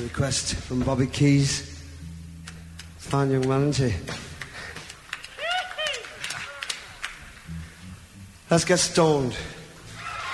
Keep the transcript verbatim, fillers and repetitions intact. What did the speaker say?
request from Bobby Keys. Fine young man, isn't he? Let's get stoned.